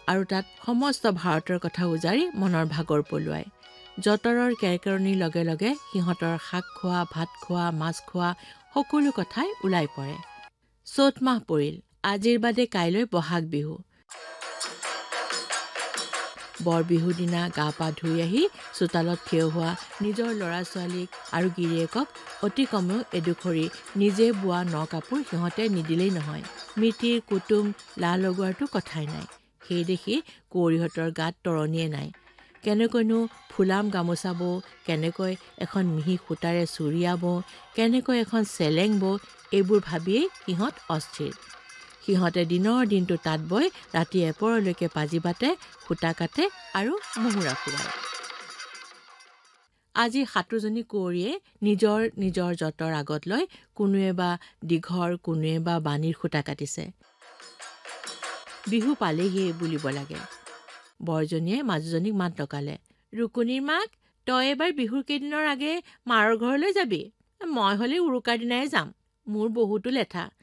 আৰু তাত সমস্ত ভাৰতৰ কথা উজাৰি মনৰ ভাগৰ পলুৱায়। যঁতৰৰ কেৰকেৰণিৰ লগে লগে সিহঁতৰ শাক খোৱা, ভাত খোৱা, মাছ খোৱা সকলো কথাই ওলাই পৰে। চ'ত মাহ পৰিল। আজিৰ বাদে কাইলৈ বহাগ বিহু। বৰ বিহুৰ দিনা গা পা ধুই আহি চোতালত থিয় হোৱা নিজৰ ল'ৰা ছোৱালীক আৰু গিৰিয়েকক অতি কমেও এডোখৰি নিজে বোৱা ন কাপোৰ সিহঁতে নিদিলেই নহয়। মিতিৰ কুটুম লা লগোৱাৰতো কথাই নাই। সেই দেখি কুঁৱৰীহঁতৰ গাত তৰণিয়ে নাই। কেনেকৈনো ফুলাম গামোচা বওঁ, কেনেকৈ এখন মিহি সূতাৰে চুৰিয়া বওঁ, কেনেকৈ এখন চেলেং বওঁ, এইবোৰ ভাবিয়েই সিহঁত অস্থিৰ। সিহঁতে দিনৰ দিনটো তাঁত বয়, ৰাতি এপৰলৈকে পাজি পাতে, সূতা কাটে আৰু মুহুৰা ফুৰায়। আজি 7জনী কুঁৱৰীয়ে নিজৰ নিজৰ যঁতৰ আগত লৈ কোনোৱে বা দীঘৰ, কোনোৱে বা বাণীৰ সূতা কাটিছে। বিহু পালেহিয়ে বুলিব লাগে। বৰজনীয়ে মাজুজনীক মাত লগালে, ৰুকুনিৰ মাক, তই এবাৰ বিহুৰ কেইদিনৰ আগে মাৰৰ ঘৰলৈ যাবি। মই হ'লে উৰুকাৰ দিনাই যাম। মোৰ বহুতো লেঠা।